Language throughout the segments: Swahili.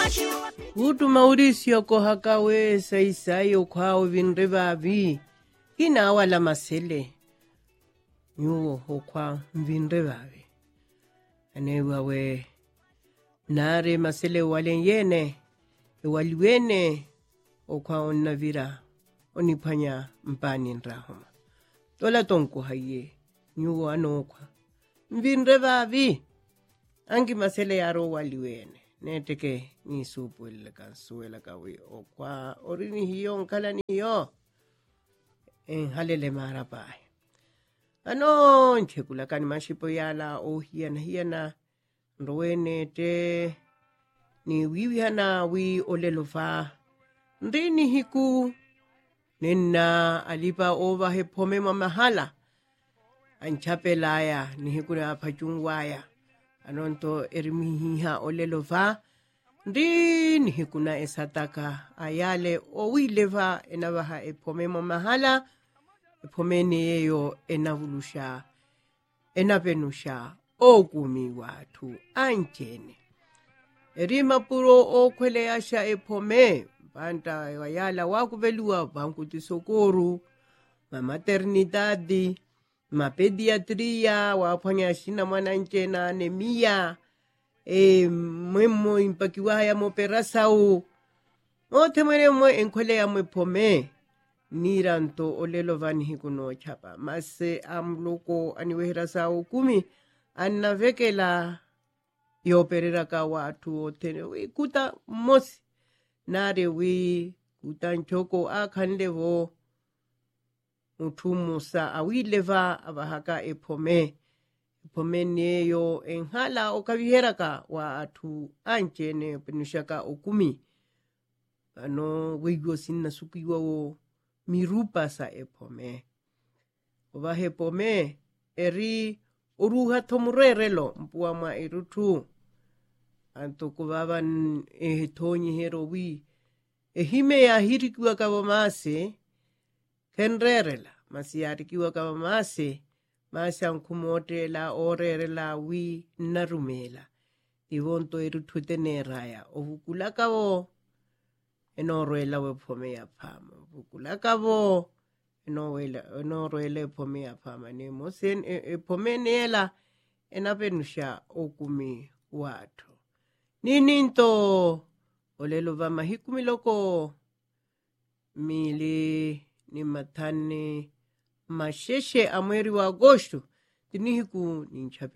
Utu Mauricio kohakawe saisayo kwao vinrevavi kina wala masele nyuo hokwa vinrevavi anewawe nare masele walenyene waliwene okwa onnavira onipanya mpani nrahoma tola tonku haye nyuo anokwa vinrevavi angi masele yaro waliwene neteke ni supu ile kansuela kawi okwa orini hiyo nkala ni hiyo halele marapai ano nchekula kani mashipo yala o hiana ndowene te ni wiwiana wi olelofa ndini hiku nena alipa ova hepome mahala anchapelaya ni hiku na pachungwaya anonto erimihiha olelofa ndini hikuna esataka ayale owileva enabaha epomemo mahala epomene yeyo enavulusha enapenusha okumi watu anchene erima puro okwele asha epome banta wayala wakubelua bankuti sokoru maternidadi mapediatria wapanya shina mwananchena anemia mwemo impakiwa ya moperasau ote mwene enkwele ya mwepome niranto olelo vani hikuno chapa mase amloko aniweherasau kumi annavekela yoperera ka watu otene kuta mosi nare wi kutanchoko akhanlevo utumusa awileva abahaka epome neyo enhala okaviheraka wa atu anchene penushaka okumi ano wigo sinna sukiwa wo mirupa sa epome obahe epome eri oruha tomurerelo mpuwa mwa irutu anto kubaban tonyi hero wi ehime ya hirikiwa kabamase kenrerela masiyarikiwa kabamase masang kumotela orerela wi narumela ivonto irututene raya ovukulakavo enorwela wepome ya phama ovukulakavo enorwela epome ya phama nemosen epome nela enapenusha okumi watu nininto olelo vama hikumiloko mili ni matane masheshe amweri wa agosto tinihiku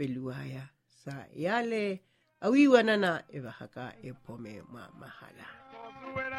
ninchapeliwaya sa yale awiwanana evahaka epome mahala.